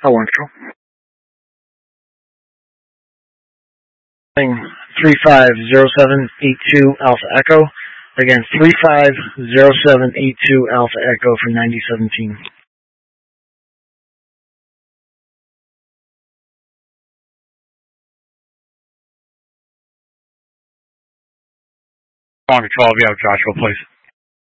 One Control. 350782 Alpha Echo. Again, 350782 Alpha Echo for 9017. One Control, we have Joshua, please.